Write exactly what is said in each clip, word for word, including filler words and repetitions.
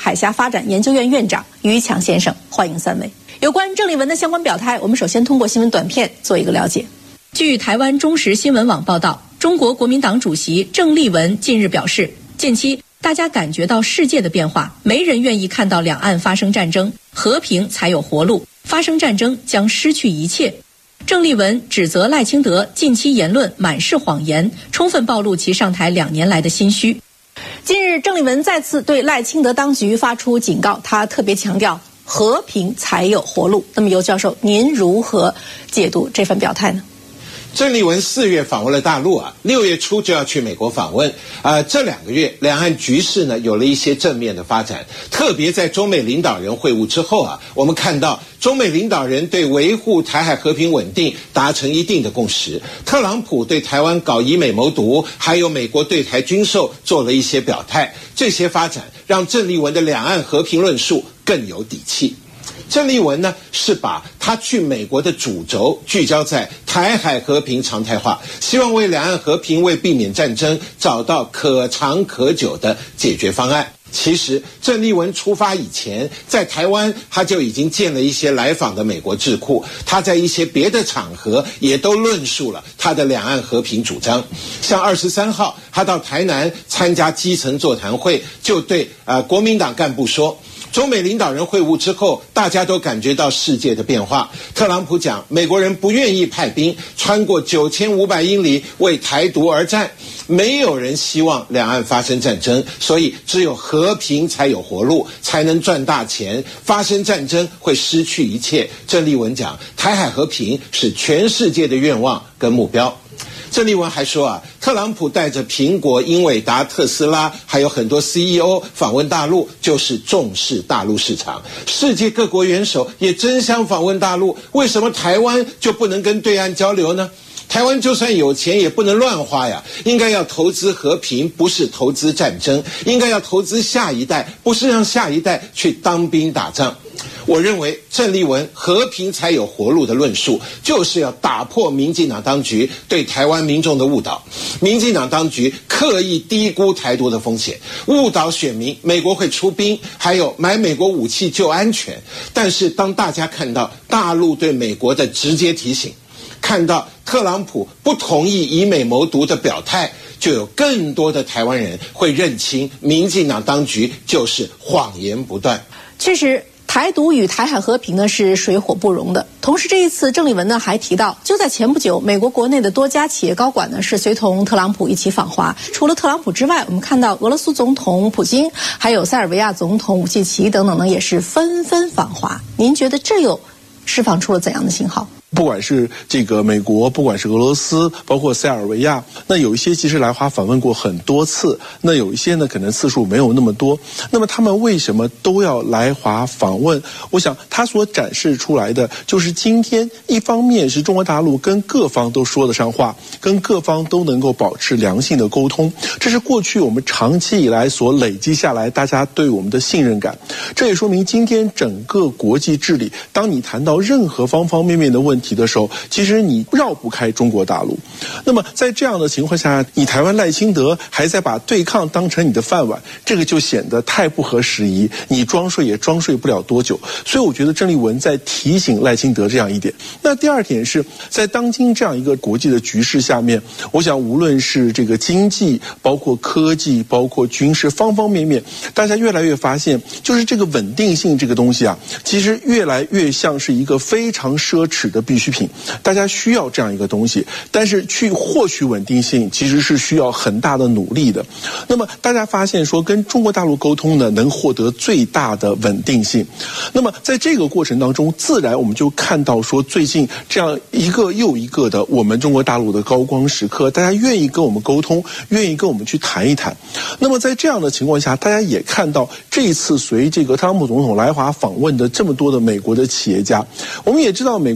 海峡发展研究院院长于强先生。欢迎三位。有关郑丽文的相关表态，我们首先通过新闻短片做一个了解。据台湾中时新闻网报道，中国国民党主席郑丽文近日表示，近期大家感觉到世界的变化，没人愿意看到两岸发生战争，和平才有活路，发生战争将失去一切。郑丽文指责赖清德近期言论满是谎言，充分暴露其上台两年来的心虚。近日，郑丽文再次对赖清德当局发出警告，他特别强调和平才有活路。那么尤教授，您如何解读这份表态呢？ 郑丽文四月访问了大陆啊，六月初就要去美国访问。呃，这两个月两岸局势呢有了一些正面的发展，特别在中美领导人会晤之后啊，我们看到中美领导人对维护台海和平稳定达成一定的共识。特朗普对台湾搞以美谋独，还有美国对台军售做了一些表态，这些发展让郑丽文的两岸和平论述更有底气。郑丽文呢，是把他去美国的主轴聚焦在台海和平常态化，希望为两岸和平、为避免战争找到可长可久的解决方案。其实，郑丽文出发以前，在台湾他就已经见了一些来访的美国智库，他在一些别的场合也都论述了他的两岸和平主张。像二十三号，他到台南参加基层座谈会，就对呃国民党干部说，中美领导人会晤之后，大家都感觉到世界的变化。特朗普讲，美国人不愿意派兵穿过九千五百英里为台独而战，没有人希望两岸发生战争，所以只有和平才有活路，才能赚大钱。发生战争会失去一切。郑丽文讲，台海和平是全世界的愿望跟目标。郑丽文还说啊，特朗普带着苹果、英伟达、特斯拉，还有很多 C E O 访问大陆，就是重视大陆市场。世界各国元首也争相访问大陆，为什么台湾就不能跟对岸交流呢？台湾就算有钱也不能乱花呀，应该要投资和平，不是投资战争；应该要投资下一代，不是让下一代去当兵打仗。我认为郑丽文和平才有活路的论述，就是要打破民进党当局对台湾民众的误导。民进党当局刻意低估台独的风险，误导选民美国会出兵，还有买美国武器救安全。但是当大家看到大陆对美国的直接提醒，看到特朗普不同意以美谋独的表态，就有更多的台湾人会认清民进党当局就是谎言不断。 确实，台独与台海和平呢是水火不容的。同时，这一次郑丽文呢还提到，就在前不久，美国国内的多家企业高管呢是随同特朗普一起访华。除了特朗普之外，我们看到俄罗斯总统普京，还有塞尔维亚总统武契奇等等呢，也是纷纷访华。您觉得这又释放出了怎样的信号？ 不管是这个美国，不管是俄罗斯，包括塞尔维亚，那有一些其实来华访问过很多次，那有一些呢可能次数没有那么多。那么他们为什么都要来华访问？我想他所展示出来的就是今天一方面是中国大陆跟各方都说得上话，跟各方都能够保持良性的沟通，这是过去我们长期以来所累积下来大家对我们的信任感。这也说明今天整个国际治理，当你谈到任何方方面面的问题的时候，其实你绕不开中国大陆。那么在这样的情况下，你台湾赖清德还在把对抗当成你的饭碗，这个就显得太不合时宜，你装睡也装睡不了多久。所以我觉得郑丽文在提醒赖清德这样一点。那第二点是在当今这样一个国际的局势下面，我想无论是这个经济，包括科技，包括军事，方方面面，大家越来越发现，就是这个稳定性这个东西啊，其实越来越像是一个非常奢侈的必需品，大家需要这样一个东西，但是去获取稳定性其实是需要很大的努力的。那么大家发现说跟中国大陆沟通呢，能获得最大的稳定性。那么在这个过程当中，自然我们就看到说最近这样一个又一个的我们中国大陆的高光时刻，大家愿意跟我们沟通，愿意跟我们去谈一谈。那么在这样的情况下，大家也看到这一次随这个特朗普总统来华访问的这么多的美国的企业家，我们也知道美国之前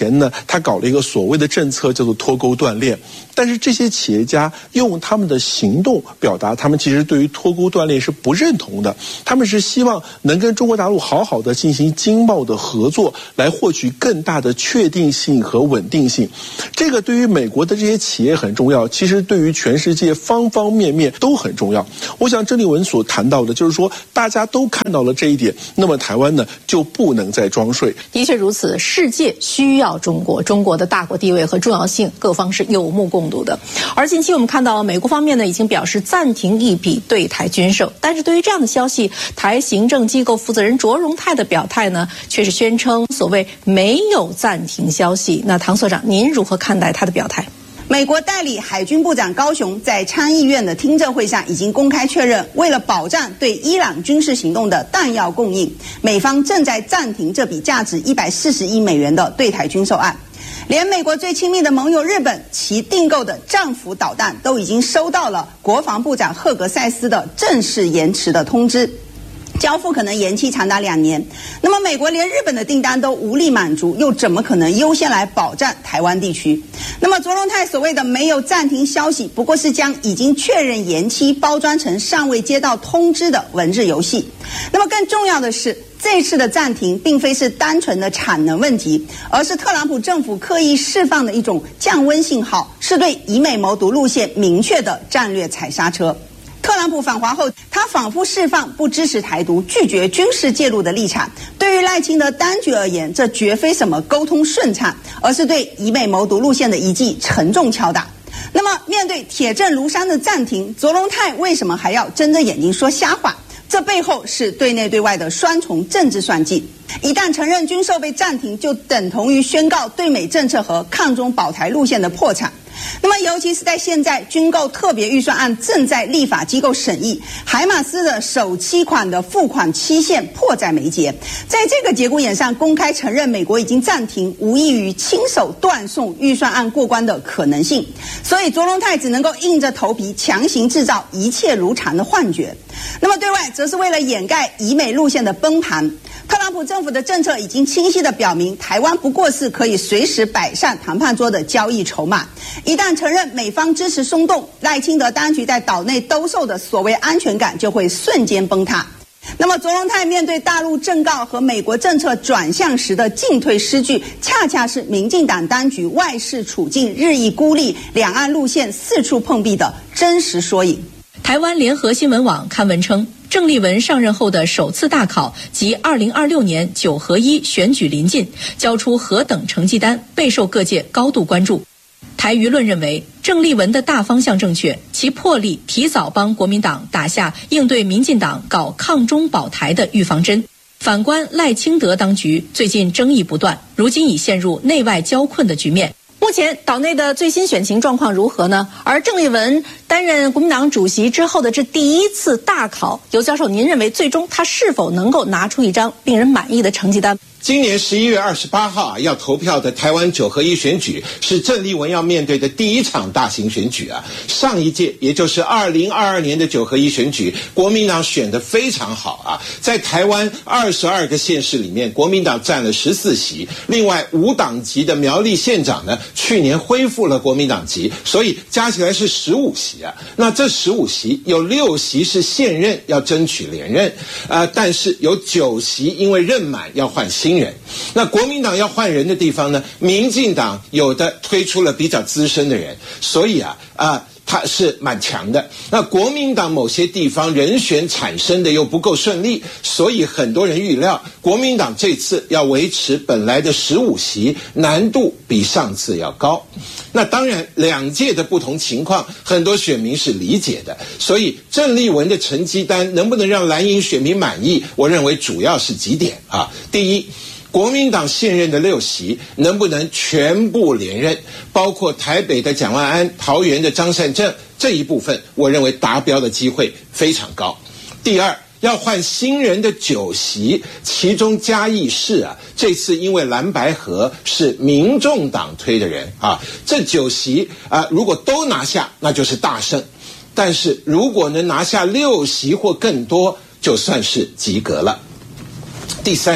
前呢，他搞了一个所谓的政策叫做脱钩断链，但是这些企业家用他们的行动表达他们其实对于脱钩断链是不认同的，他们是希望能跟中国大陆好好的进行经贸的合作，来获取更大的确定性和稳定性。这个对于美国的这些企业很重要，其实对于全世界方方面面都很重要。我想郑丽文所谈到的就是说，大家都看到了这一点，那么台湾呢就不能再装睡。 的确如此，世界需要中国，中国的大国地位和重要性，各方是有目共睹的。而近期我们看到，美国方面呢已经表示暂停一笔对台军售，但是对于这样的消息，台行政机构负责人卓荣泰的表态呢，却是宣称所谓没有暂停消息。那唐所长，您如何看待他的表态？ 美国代理海军部长高雄在参议院的听证会上已经公开确认，为了保障对伊朗军事行动的弹药供应，美方正在暂停这笔价值一百四十亿美元的对台军售案。连美国最亲密的盟友日本，其订购的战斧导弹都已经收到了国防部长赫格塞斯的正式延迟的通知，交付可能延期长达两年。那么美国连日本的订单都无力满足，又怎么可能优先来保障台湾地区？那么卓荣泰所谓的没有暂停消息，不过是将已经确认延期包装成尚未接到通知的文字游戏。那么更重要的是，这次的暂停并非是单纯的产能问题，而是特朗普政府刻意释放的一种降温信号，是对以美谋独路线明确的战略踩刹车。特朗普访华后，他仿佛释放不支持台独、拒绝军事介入的立场。对于赖清德当局而言，这绝非什么沟通顺畅，而是对以美谋独路线的一记沉重敲打。那么，面对铁证如山的暂停，卓荣泰为什么还要睁着眼睛说瞎话？这背后是对内对外的双重政治算计。一旦承认军售被暂停，就等同于宣告对美政策和抗中保台路线的破产。那么尤其是在现在军购特别预算案正在立法机构审议，海马斯的首期款的付款期限迫在眉睫，在这个节骨眼上公开承认美国已经暂停，无异于亲手断送预算案过关的可能性。所以卓荣泰只能够硬着头皮强行制造一切如常的幻觉。那么对外则是为了掩盖以美路线的崩盘，特朗普政府的政策已经清晰地表明，台湾不过是可以随时摆上谈判桌的交易筹码。一旦承认美方支持松动，赖清德当局在岛内兜售的所谓安全感就会瞬间崩塌。那么卓荣泰面对大陆政告和美国政策转向时的进退失据，恰恰是民进党当局外事处境日益孤立、两岸路线四处碰壁的真实缩影。 台湾联合新闻网刊文称，郑丽文上任后的首次大考及二零二六年九合一选举临近，交出何等成绩单，备受各界高度关注。台舆论认为，郑丽文的大方向正确，其魄力提早帮国民党打下应对民进党搞抗中保台的预防针。反观赖清德当局，最近争议不断，如今已陷入内外交困的局面。目前岛内的最新选情状况如何呢？而郑丽文担任国民党主席之后的这第一次大考，尤教授，您认为最终他是否能够拿出一张令人满意的成绩单？ 今年十一月二十八号啊，要投票的台湾九合一选举是郑丽文要面对的第一场大型选举啊。上一届，也就是二零二二年的九合一选举，国民党选得非常好啊，在台湾二十二个县市里面，国民党占了十四席，另外无党籍的苗栗县长呢，去年恢复了国民党籍，所以加起来是十五席啊。那这十五席有六席是现任要争取连任，呃，但是有九席因为任满要换新人。那国民党要换人的地方呢，民进党有的推出了比较资深的人，所以啊啊。呃它是蛮强的。那国民党某些地方人选产生的又不够顺利，所以很多人预料国民党这次要维持本来的十五席，难度比上次要高。那当然两届的不同情况，很多选民是理解的，所以郑丽文的成绩单能不能让蓝营选民满意，我认为主要是几点啊。第一，国民党现任的六席能不能全部连任，包括台北的蒋万安、桃园的张善政，这一部分我认为达标的机会非常高。第二，要换新人的九席，其中嘉义市啊，这次因为蓝白合是民众党推的人啊，这九席啊，如果都拿下，那就是大胜。但是如果能拿下六席或更多，就算是及格了。第三，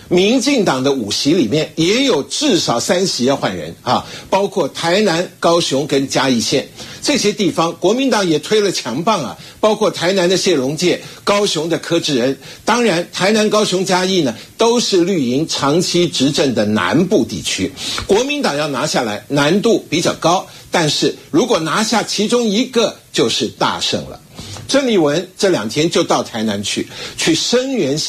民进党的五席里面也有至少三席要换人啊，包括台南、高雄跟嘉义县这些地方，国民党也推了强棒啊，包括台南的谢龙介、高雄的柯志恩，当然台南、高雄、嘉义呢都是绿营长期执政的南部地区，国民党要拿下来难度比较高，但是如果拿下其中一个就是大胜了。郑丽文这两天就到台南去，去声援